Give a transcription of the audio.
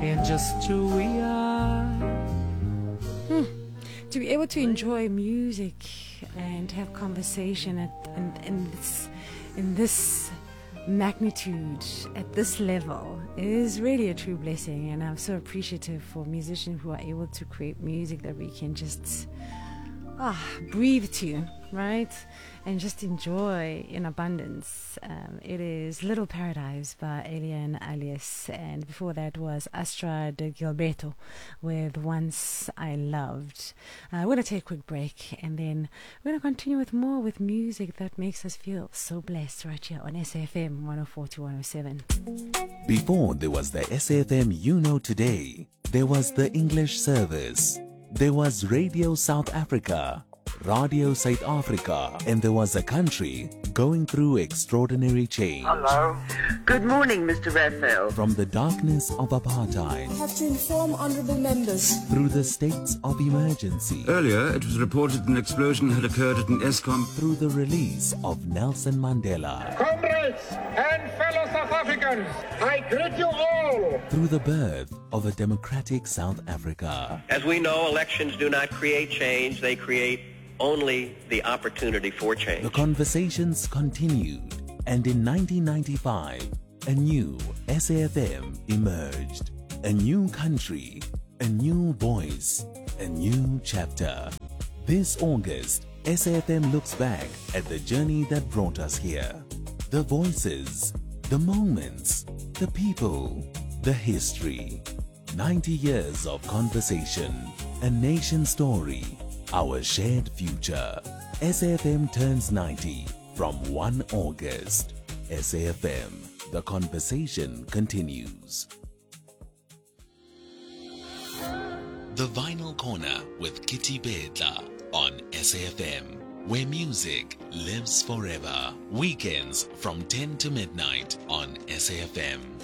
and just who we are. To be able to enjoy music and have conversation in this magnitude at this level is really a true blessing, and I'm so appreciative for musicians who are able to create music that we can just breathe to, right? And just enjoy in abundance. It is Little Paradise by Elian Alias, and before that was Astra de Gilberto with Once I Loved. We're going to take a quick break, and then we're going to continue with more with music that makes us feel so blessed right here on SAFM 104 to 107. Before there was the SAFM you know today, there was the English service. There was Radio South Africa, Radio South Africa, and there was a country going through extraordinary change. Hello. Good morning, Mr. Raphael. From the darkness of apartheid, I have to inform honourable members. through the states of emergency, Earlier, it was reported an explosion had occurred at an ESCOM. through the release of Nelson Mandela, Comrades and fellow South Africans, I greet you all. through the birth of a democratic South Africa, As we know, elections do not create change, they create only the opportunity for change. the conversations continued, and in 1995, a new SAFM emerged. A new country, a new voice, a new chapter. This August, SAFM looks back at the journey that brought us here. The voices, the moments, the people, the history. 90 years of conversation, a nation story, our shared future. SAFM turns 90 from 1 August. SAFM, the conversation continues. The Vinyl Corner with Kitty Bedla on SAFM, where music lives forever. Weekends from 10 to midnight on SAFM.